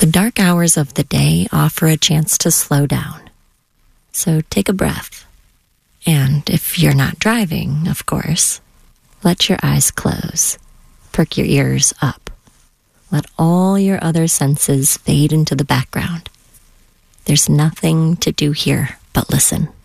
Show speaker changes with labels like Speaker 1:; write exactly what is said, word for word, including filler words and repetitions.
Speaker 1: The dark hours of the day offer a chance to slow down. So take a breath. And if you're not driving, of course, let your eyes close. Perk your ears up. Let all your other senses fade into the background. There's nothing to do here but listen.